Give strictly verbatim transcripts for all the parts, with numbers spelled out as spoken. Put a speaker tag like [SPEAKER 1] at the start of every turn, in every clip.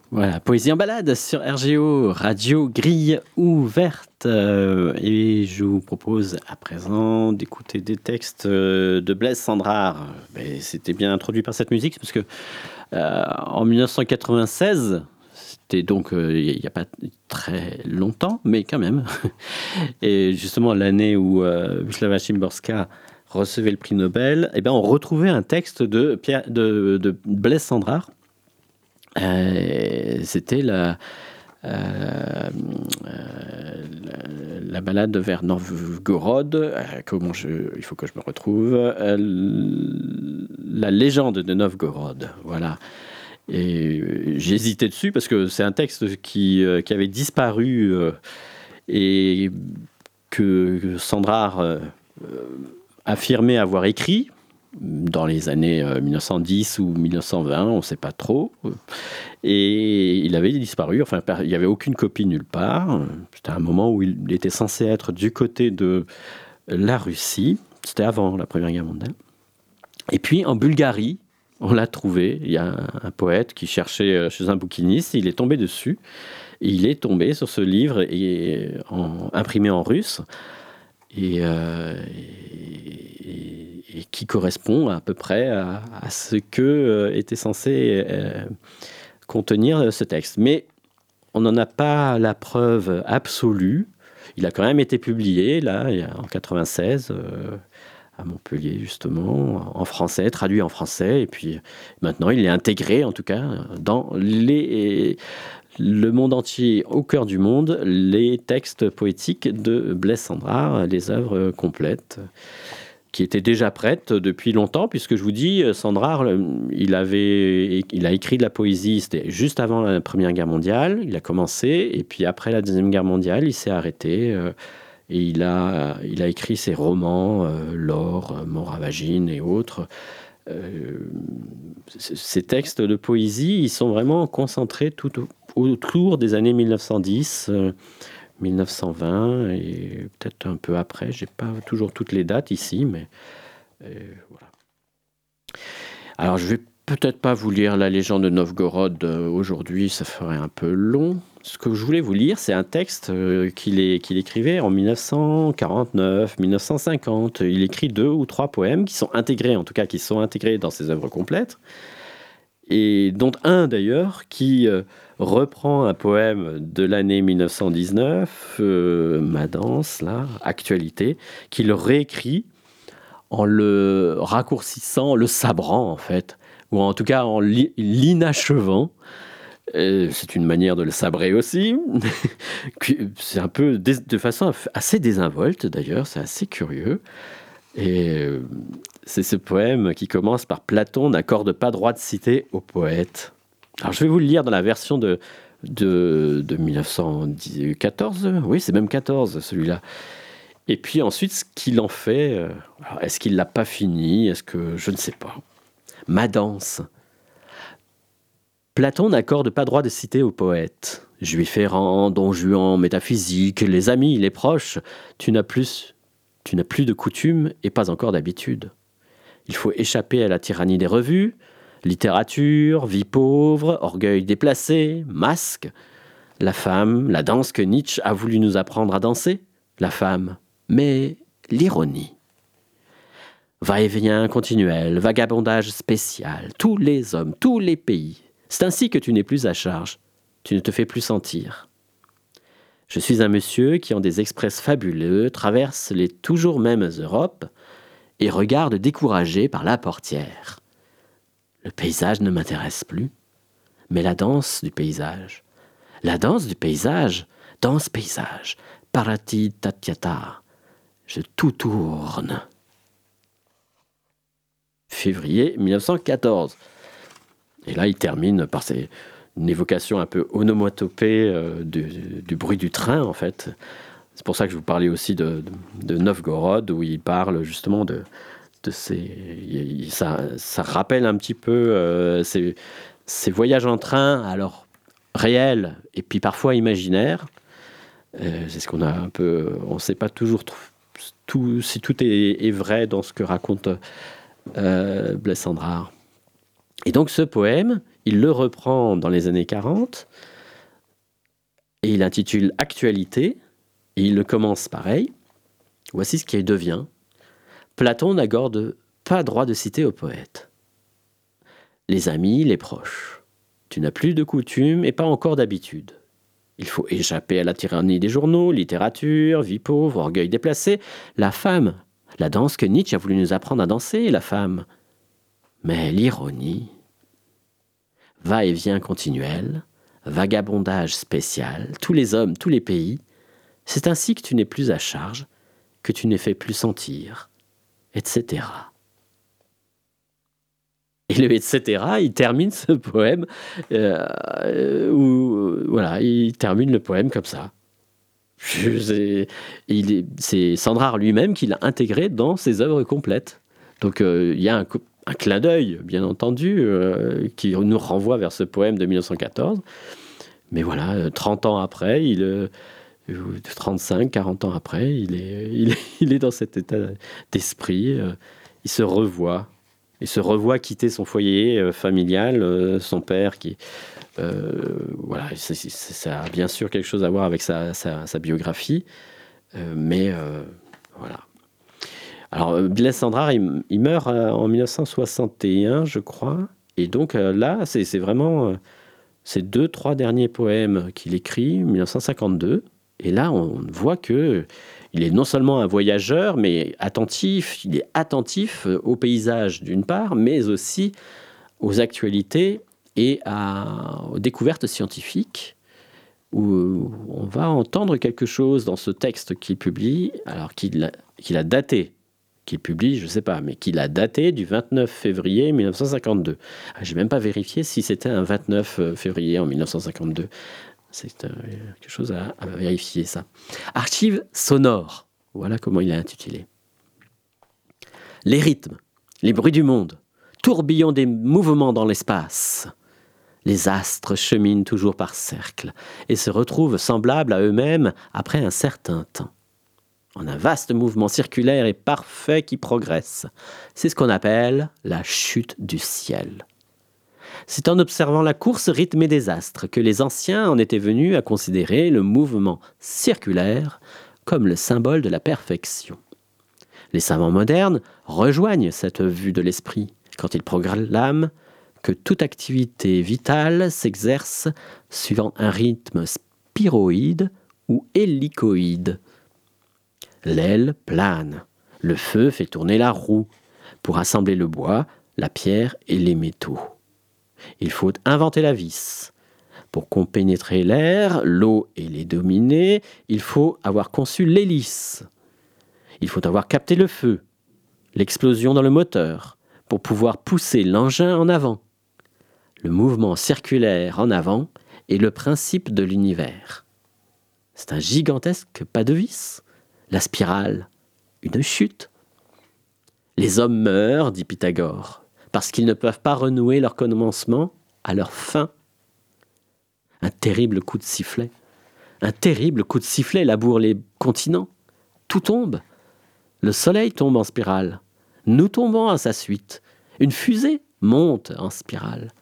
[SPEAKER 1] Voilà, Poésie en balade sur R G O, Radio Grille Ouverte. Euh, et je vous propose à présent d'écouter des textes euh, de Blaise Cendrars. Mais c'était bien introduit par cette musique parce que euh, en dix-neuf cent quatre-vingt-seize, c'était donc il euh, n'y a pas très longtemps, mais quand même. Et justement, l'année où euh, Wisława Szymborska recevait le prix Nobel, eh ben, on retrouvait un texte de, Pierre, de, de Blaise Cendrars. Euh, c'était la, euh, la, la balade vers Novgorod. Euh, comment je, il faut que je me retrouve. Euh, la légende de Novgorod. Voilà. Et j'hésitais dessus parce que c'est un texte qui, euh, qui avait disparu euh, et que, que Cendrars euh, affirmait avoir écrit dans les années dix-neuf cent dix ou dix-neuf cent vingt, on ne sait pas trop. Et il avait disparu, enfin, il n'y avait aucune copie nulle part. C'était un moment où il était censé être du côté de la Russie. C'était avant la Première Guerre mondiale. Et puis, en Bulgarie, on l'a trouvé. Il y a un, un poète qui cherchait chez un bouquiniste. Il est tombé dessus. Et il est tombé sur ce livre et, en, imprimé en russe. Et... Euh, et et qui correspond à peu près à, à ce que euh, était censé euh, contenir ce texte. Mais on n'en a pas la preuve absolue. Il a quand même été publié, là, en quatre-vingt-seize, euh, à Montpellier, justement, en français, traduit en français. Et puis maintenant, il est intégré, en tout cas, dans les... le monde entier, au cœur du monde, les textes poétiques de Blaise Cendrars, les œuvres complètes, qui était déjà prête depuis longtemps, puisque je vous dis, Cendrars, il, avait, il a écrit de la poésie, c'était juste avant la Première Guerre mondiale, il a commencé, et puis après la Deuxième Guerre mondiale, il s'est arrêté, euh, et il a, il a écrit ses romans, euh, L'Or, Moravagine et autres. Euh, ces textes de poésie, ils sont vraiment concentrés tout autour des années dix-neuf cent dix, euh, dix-neuf cent vingt et peut-être un peu après. Je n'ai pas toujours toutes les dates ici, mais euh, voilà. Alors, je ne vais peut-être pas vous lire la légende de Novgorod euh, aujourd'hui, ça ferait un peu long. Ce que je voulais vous lire, c'est un texte euh, qu'il, est, qu'il écrivait en dix-neuf cent quarante-neuf, dix-neuf cent cinquante. Il écrit deux ou trois poèmes qui sont intégrés, en tout cas qui sont intégrés dans ses œuvres complètes, et dont un d'ailleurs qui... Euh, reprend un poème de l'année dix-neuf cent dix-neuf, euh, Ma danse, là, actualité, qu'il réécrit en le raccourcissant, le sabrant en fait, ou en tout cas en l'inachevant. Euh, c'est une manière de le sabrer aussi. C'est un peu de façon assez désinvolte d'ailleurs, c'est assez curieux. Et euh, c'est ce poème qui commence par Platon n'accorde pas droit de cité au poète. Alors, je vais vous le lire dans la version de, de, de dix-neuf cent quatorze. Oui, c'est même quatorze, celui-là. Et puis ensuite, ce qu'il en fait, euh, alors, est-ce qu'il ne l'a pas fini? Est-ce que... Je ne sais pas. Ma danse. Platon n'accorde pas droit de citer au poète. Juif errant, don Juan, métaphysique, les amis, les proches, tu n'as plus, tu n'as plus de coutume et pas encore d'habitude. Il faut échapper à la tyrannie des revues, littérature, vie pauvre, orgueil déplacé, masque. La femme, la danse que Nietzsche a voulu nous apprendre à danser. La femme, mais l'ironie. Va-et-vient continuel, vagabondage spécial. Tous les hommes, tous les pays. C'est ainsi que tu n'es plus à charge. Tu ne te fais plus sentir. Je suis un monsieur qui, en des express fabuleux, traverse les toujours mêmes Europes et regarde découragé par la portière. Le paysage ne m'intéresse plus, mais la danse du paysage. La danse du paysage, danse paysage, parati tatiata. Je tout tourne. Février dix-neuf cent quatorze. Et là, il termine par ces, une évocation un peu onomatopée euh, du, du bruit du train, en fait. C'est pour ça que je vous parlais aussi de, de, de Novgorod, où il parle justement de... De ces, ça, ça rappelle un petit peu euh, ces, ces voyages en train, alors réels et puis parfois imaginaires. Euh, c'est ce qu'on a un peu. On ne sait pas toujours tout, si tout est, est vrai dans ce que raconte euh, Blaise Cendrars. Et donc ce poème, Il le reprend dans les années quarante et il intitule Actualité, et il le commence pareil. Voici ce qu'il devient. Platon n'accorde pas droit de citer au poète. Les amis, les proches. Tu n'as plus de coutume et pas encore d'habitude. Il faut échapper à la tyrannie des journaux, littérature, vie pauvre, orgueil déplacé. La femme, la danse que Nietzsche a voulu nous apprendre à danser, la femme. Mais l'ironie, va-et-vient continuel, vagabondage spécial, tous les hommes, tous les pays, c'est ainsi que tu n'es plus à charge, que tu n'es fait plus sentir, et cetera. Et le et cetera, il termine ce poème, euh, où, voilà, il termine le poème comme ça. C'est, il est, c'est Sandrard lui-même qui l'a intégré dans ses œuvres complètes. Donc euh, il y a un, un clin d'œil, bien entendu, euh, qui nous renvoie vers ce poème de mille neuf cent quatorze. Mais voilà, trente ans après, il, euh, trente-cinq, quarante ans après, il est, il, est, il est dans cet état d'esprit. Euh, il se revoit. Il se revoit quitter son foyer euh, familial, euh, son père qui... Euh, voilà, c'est, c'est, ça a bien sûr quelque chose à voir avec sa, sa, sa biographie, euh, mais euh, voilà. Alors, Blaise Sandrard, il, il meurt euh, en mille neuf cent soixante et un, je crois, et donc euh, là, c'est, c'est vraiment euh, ces deux, trois derniers poèmes qu'il écrit, mille neuf cent cinquante-deux, et là, on voit que il est non seulement un voyageur, mais attentif, il est attentif au paysage d'une part, mais aussi aux actualités et à, aux découvertes scientifiques, où on va entendre quelque chose dans ce texte qu'il publie, alors qu'il a, qu'il a daté, qu'il publie, je ne sais pas, mais qu'il a daté du vingt-neuf février mille neuf cent cinquante-deux. Je n'ai même pas vérifié si c'était un vingt-neuf février en mille neuf cent cinquante-deux. C'est euh, quelque chose à, à vérifier, ça. Archives sonores, voilà comment il est intitulé. Les rythmes, les bruits du monde, tourbillon des mouvements dans l'espace. Les astres cheminent toujours par cercles et se retrouvent semblables à eux-mêmes après un certain temps, en un vaste mouvement circulaire et parfait qui progresse. C'est ce qu'on appelle la chute du ciel. C'est en observant la course rythmée des astres que les anciens en étaient venus à considérer le mouvement circulaire comme le symbole de la perfection. Les savants modernes rejoignent cette vue de l'esprit quand ils proclament que toute activité vitale s'exerce suivant un rythme spiroïde ou hélicoïde. L'aile plane, le feu fait tourner la roue pour assembler le bois, la pierre et les métaux. Il faut inventer la vis. Pour compénétrer l'air, l'eau et les dominer, il faut avoir conçu l'hélice. Il faut avoir capté le feu, l'explosion dans le moteur, pour pouvoir pousser l'engin en avant. Le mouvement circulaire en avant est le principe de l'univers. C'est un gigantesque pas de vis. La spirale, une chute. Les hommes meurent, dit Pythagore, parce qu'ils ne peuvent pas renouer leur commencement à leur fin. Un terrible coup de sifflet. Un terrible coup de sifflet laboure les continents. Tout tombe. Le soleil tombe en spirale. Nous tombons à sa suite. Une fusée monte en spirale.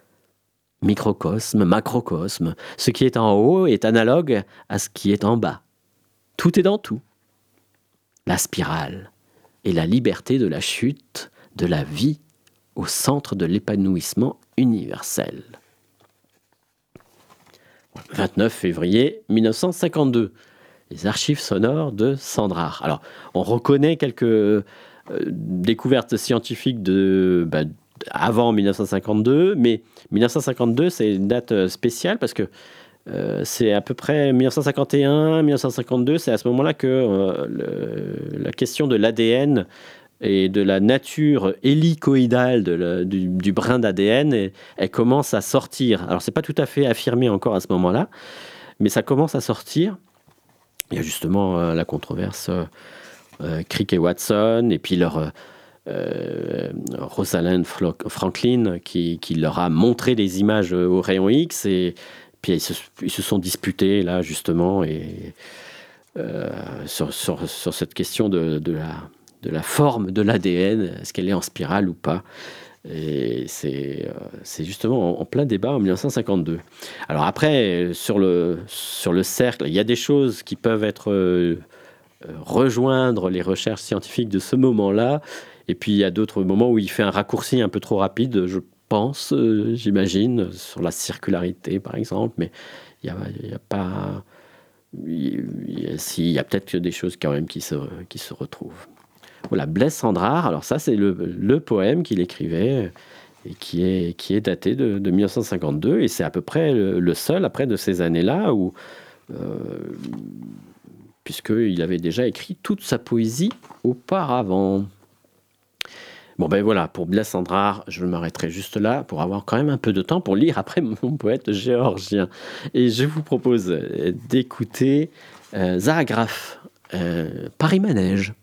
[SPEAKER 1] Microcosme, macrocosme, ce qui est en haut est analogue à ce qui est en bas. Tout est dans tout. La spirale est la liberté de la chute, de la vie, au centre de l'épanouissement universel. vingt-neuf février mille neuf cent cinquante-deux. Les archives sonores de Sandrard. Alors, on reconnaît quelques euh, découvertes scientifiques de, bah, avant mille neuf cent cinquante-deux, mais mille neuf cent cinquante-deux, c'est une date spéciale parce que euh, c'est à peu près mille neuf cent cinquante et un, mille neuf cent cinquante-deux, c'est à ce moment-là que euh, le, la question de l'A D N et de la nature hélicoïdale de la, du, du brin d'A D N, et, elle commence à sortir. Alors, c'est pas tout à fait affirmé encore à ce moment-là, mais ça commence à sortir. Il y a justement euh, la controverse euh, Crick et Watson, et puis leur euh, Rosalind Franklin qui, qui leur a montré des images au rayon X, et puis ils se, ils se sont disputés là justement et euh, sur, sur, sur cette question de, de la de la forme de l'A D N, est-ce qu'elle est en spirale ou pas. Et c'est, euh, c'est justement en, en plein débat en mille neuf cent cinquante-deux. Alors après, sur le, sur le cercle, il y a des choses qui peuvent être euh, euh, rejoindre les recherches scientifiques de ce moment-là, et puis il y a d'autres moments où il fait un raccourci un peu trop rapide, je pense, euh, j'imagine, sur la circularité par exemple, mais il n'y a, il y a pas... Il y a, si, il y a peut-être des choses quand même qui se, qui se retrouvent. Voilà, Blaise Cendrars, alors ça c'est le, le poème qu'il écrivait et qui est, qui est daté de, de mille neuf cent cinquante-deux, et c'est à peu près le, le seul après de ces années-là où, euh, puisqu'il avait déjà écrit toute sa poésie auparavant. Bon ben voilà, pour Blaise Cendrars, je m'arrêterai juste là pour avoir quand même un peu de temps pour lire après mon poète géorgien. Et je vous propose d'écouter euh, Zaragraph, euh, Paris Manège.